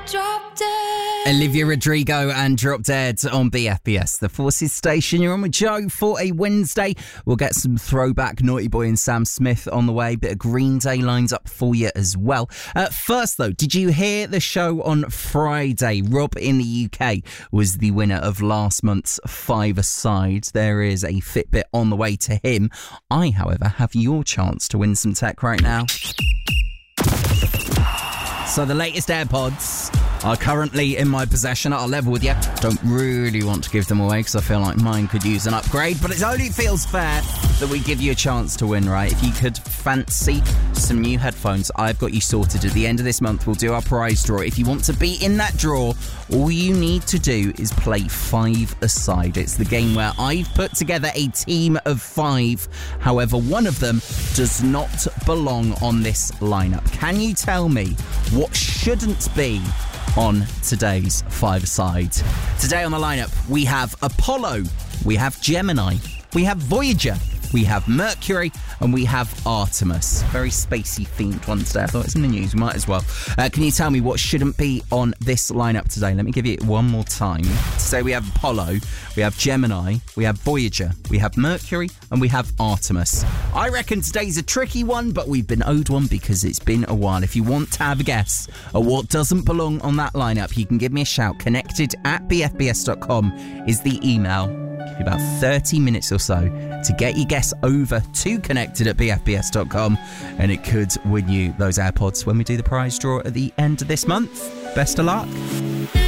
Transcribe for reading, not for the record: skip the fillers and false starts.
Drop Dead. Olivia Rodrigo and Drop Dead on BFBS, the Forces station. You're on with Joe for a Wednesday. We'll get some throwback Naughty Boy and Sam Smith on the way. Bit of Green Day lines up for you as well. First, though, did you hear the show on Friday? Rob in the UK was the winner of last month's Five-A-Side. There is a Fitbit on the way to him. I, however, have your chance to win some tech right now. So the latest AirPods are currently in my possession. I'll level with you. Don't really want to give them away because I feel like mine could use an upgrade, but it only feels fair that we give you a chance to win, right? If you could fancy some new headphones, I've got you sorted. At the end of this month, we'll do our prize draw. If you want to be in that draw, all you need to do is play Five-A-Side. It's the game where I've put together a team of 5. However, one of them does not belong on this lineup. Can you tell me what shouldn't be on today's Five-A-Side? Today on the lineup, we have Apollo, we have Gemini, we have Voyager, we have Mercury, and we have Artemis. Very spacey themed one today. I thought it's in the news, we might as well. Can you tell me what shouldn't be on this lineup today? Let me give you it one more time. Today we have Apollo, we have Gemini, we have Voyager, we have Mercury, and we have Artemis. I reckon today's a tricky one, but we've been owed one because it's been a while. If you want to have a guess at what doesn't belong on that lineup, you can give me a shout. connected@bfbs.com is the email. Give you about 30 minutes or so to get your guess over to connected@bfbs.com, and it could win you those AirPods when we do the prize draw at the end of this month. Best of luck.